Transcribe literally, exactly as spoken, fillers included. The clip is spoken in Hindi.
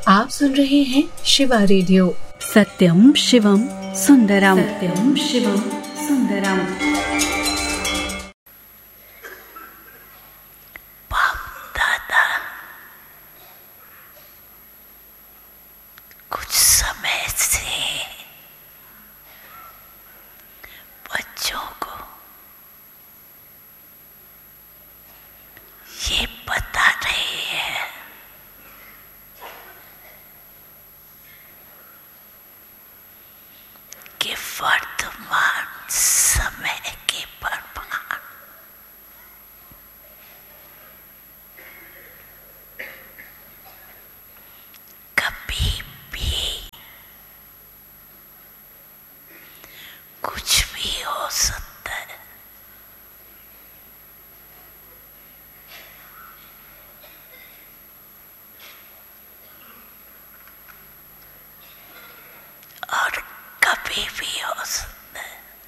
आप सुन रहे हैं शिवा रेडियो। सत्यम शिवम सुंदरम, सत्यम शिवम सुंदरम।